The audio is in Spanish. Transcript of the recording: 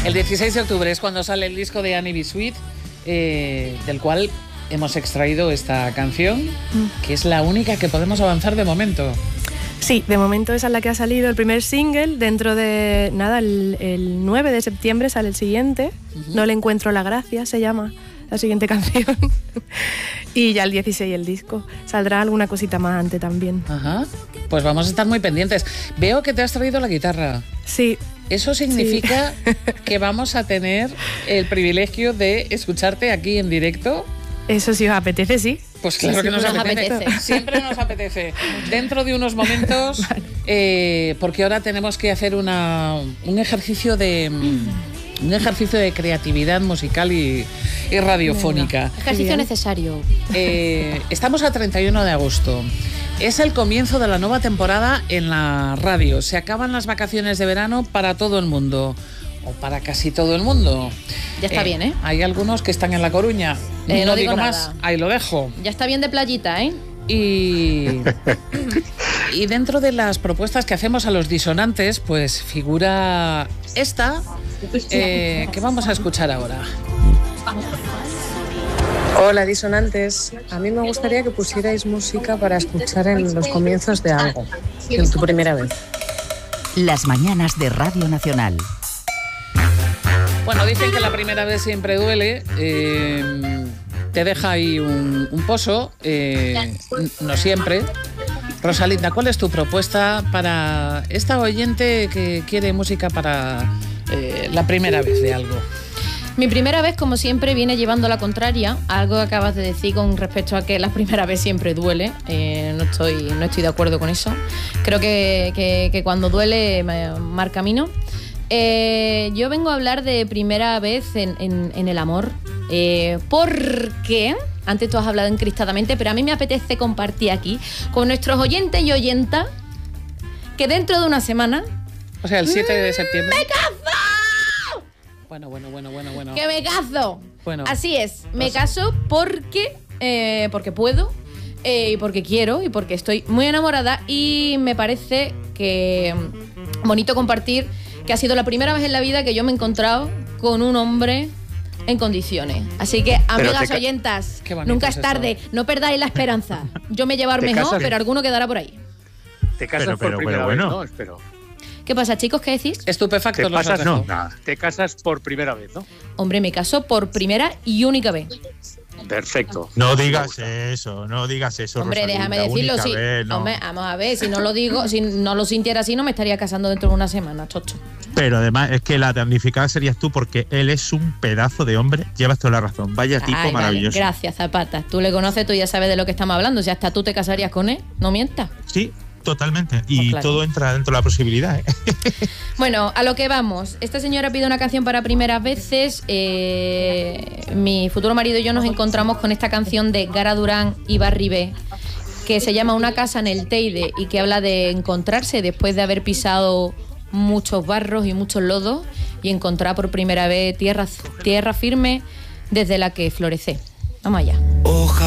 El 16 de octubre es cuando sale el disco de Annie B. Sweet, del cual hemos extraído esta canción, que es la única que podemos avanzar de momento. Sí, de momento esa es la que ha salido, el primer single. Dentro de nada, el 9 de septiembre sale el siguiente. No le encuentro la gracia, se llama la siguiente canción. Y ya el 16 el disco. Saldrá alguna cosita más antes también. Ajá. Pues vamos a estar muy pendientes. Veo que te has traído la guitarra. Sí. Eso significa que vamos a tener el privilegio de escucharte aquí en directo. Eso sí os apetece, sí. Pues claro que nos apetece. Siempre nos apetece. Dentro de unos momentos, porque ahora tenemos que hacer un ejercicio de creatividad musical y radiofónica. Venga. Ejercicio necesario. Estamos a 31 de agosto. Es el comienzo de la nueva temporada en la radio. Se acaban las vacaciones de verano para todo el mundo. O para casi todo el mundo. Ya está bien, ¿eh? Hay algunos que están en La Coruña. No digo nada. más, ahí lo dejo. Ya está bien de playita, ¿eh? Y dentro de las propuestas que hacemos a los disonantes, pues figura esta, que vamos a escuchar ahora. Hola disonantes, a mí me gustaría que pusierais música para escuchar en los comienzos de algo, en tu primera vez. Las mañanas de Radio Nacional. Bueno, dicen que la primera vez siempre duele, te deja ahí un pozo, no siempre. Rosalinda, ¿cuál es tu propuesta para esta oyente que quiere música para la primera vez de algo? Mi primera vez, como siempre, viene llevando la contraria, algo que acabas de decir con respecto a que la primera vez siempre duele. No estoy de acuerdo con eso. Creo que cuando duele marca camino. Yo vengo a hablar de primera vez en el amor, porque antes tú has hablado encristadamente, pero a mí me apetece compartir aquí con nuestros oyentes y oyentas que dentro de una semana, o sea, el 7 de septiembre. ¡me caso! Bueno. ¡Que me caso! Bueno, así es, me caso porque puedo, y porque quiero, y porque estoy muy enamorada, y me parece que bonito compartir que ha sido la primera vez en la vida que yo me he encontrado con un hombre en condiciones. Así que, amigas oyentas, nunca es tarde, esto. No perdáis la esperanza. Yo me llevo mejor, pero alguno quedará por ahí. Te casas por primera vez, ¿no? Espero. ¿Qué pasa, chicos? ¿Qué decís? Estupefactos los casas, dejo. no, te casas por primera vez, ¿no? Hombre, me caso por primera y única vez. Perfecto. No digas eso, Hombre, Rosalinda, déjame decirlo, sí. No. Hombre, vamos a ver, si no lo digo, si no lo sintiera así, no me estaría casando dentro de una semana, chocho. Pero además es que la damnificada serías tú, porque él es un pedazo de hombre. Llevas toda la razón. Vaya tipo maravilloso. Vale. Gracias, Zapata. Tú le conoces, tú ya sabes de lo que estamos hablando. Si hasta tú te casarías con él, no mientas. Sí, totalmente. Y claro. todo entra dentro de la posibilidad, ¿eh? Bueno, a lo que vamos. Esta señora pide una canción para primeras veces. Mi futuro marido y yo nos encontramos con esta canción de Gara Durán y Barry B, que se llama Una casa en el Teide, y que habla de encontrarse después de haber pisado muchos barros y muchos lodos y encontrar por primera vez tierra firme desde la que florece. Vamos allá.